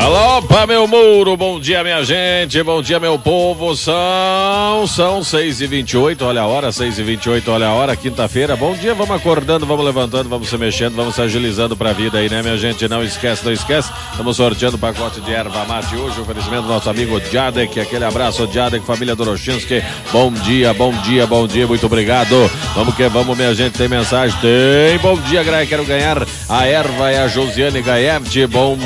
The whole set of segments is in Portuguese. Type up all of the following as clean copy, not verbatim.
Alô, opa, meu muro, bom dia, minha gente, bom dia, meu povo, são 6h28, olha a hora, 6h28, olha a hora, quinta-feira, bom dia, vamos acordando, vamos levantando, vamos se mexendo, vamos se agilizando pra vida aí, né, minha gente, não esquece, estamos sorteando o pacote de erva mate hoje, oferecimento do nosso amigo Jadek, aquele abraço, Jadek, família Dorochinski, bom dia, muito obrigado, vamos que vamos, minha gente, tem mensagem, tem, bom dia, quero ganhar a erva, é a Josiane Gaevti, bom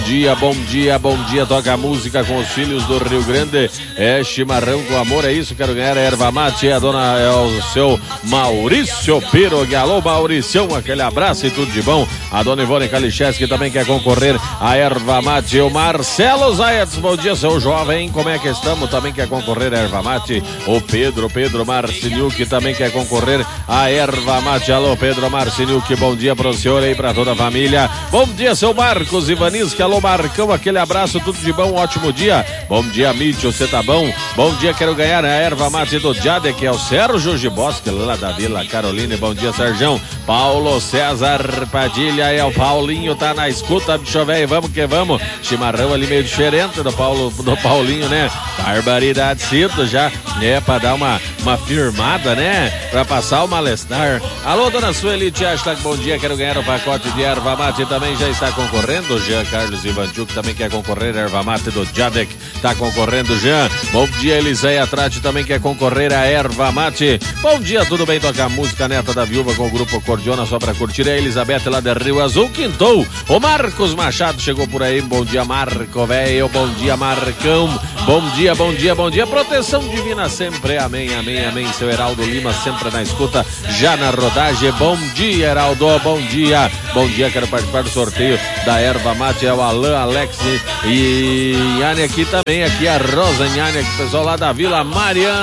dia, toca música com os filhos do Rio Grande, é chimarrão com amor, é isso, quero ganhar a erva mate, é o seu Maurício Pirog, alô Mauricião, aquele abraço e tudo de bom, a dona Ivone Kalicheski também quer concorrer a erva mate, o Marcelo Zayats, bom dia, seu jovem, como é que estamos, também quer concorrer a erva mate, o Pedro Marciniuk também quer concorrer a erva mate, alô Pedro Marciniuk, bom dia pro senhor aí, pra toda a família, bom dia, seu Marcos Ivanisque, alô Marcão, aquele abraço, tudo de bom, ótimo dia. Bom dia, Mitchell, você tá bom? Bom dia, quero ganhar a erva mate do Jade, que é o Sérgio Gibosque, lá da Vila Carolina. Bom dia, Sérgio. Paulo César Padilha, é o Paulinho, tá na escuta, bicho velho, vamos que vamos. Chimarrão ali meio diferente do Paulinho, né? Barbaridade, cedo já, né? Pra dar uma firmada, né? Pra passar o malestar. Alô, dona Sueli Hashtag, bom dia, quero ganhar o pacote de erva mate, também já está concorrendo. O Jean Carlos Ivanchuk também quer concorrer a erva mate do Jadek, tá concorrendo, Jean. Bom dia, Eliseia Trate também quer concorrer a erva mate. Bom dia, tudo bem? Toca a música Neta da Viúva com o grupo Cordiona só pra curtir. A Elizabeth lá de Rio Azul quintou. O Marcos Machado chegou por aí. Bom dia, Marco, velho. Bom dia, Marcão. Bom dia. Proteção divina sempre. Amém. Seu Heraldo Lima sempre na escuta, já na rodagem. Bom dia, Heraldo. Bom dia, quero participar do sorteio da erva mate. É o Alan, Alex e Nhane aqui também. Aqui a Rosa Nhane, pessoal lá da Vila Mariana.